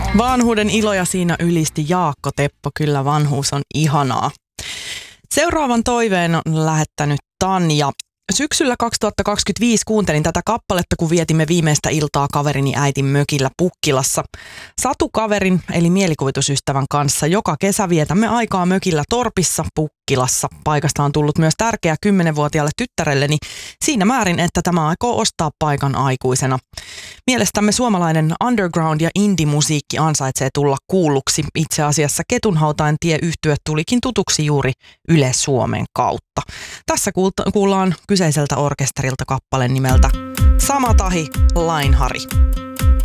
Vanhuuden iloja siinä ylisti Jaakko Teppo. Kyllä vanhuus on ihanaa. Seuraavan toiveen on lähettänyt Tanja. Syksyllä 2025 kuuntelin tätä kappaletta, kun vietimme viimeistä iltaa kaverini äitin mökillä Pukkilassa. Satukaverin eli mielikuvitusystävän kanssa joka kesä vietämme aikaa mökillä Torpissa Pukkilassa. Paikasta on tullut myös tärkeä 10-vuotiaalle tyttärelleni siinä määrin, että tämä aikoo ostaa paikan aikuisena. Mielestämme suomalainen underground- ja indie-musiikki ansaitsee tulla kuulluksi. Itse asiassa Ketunhautain tie-yhtye tulikin tutuksi juuri Yle Suomen kautta. Tässä kuullaan kyseiseltä orkesterilta kappale nimeltä Sama tahi, Lainhari.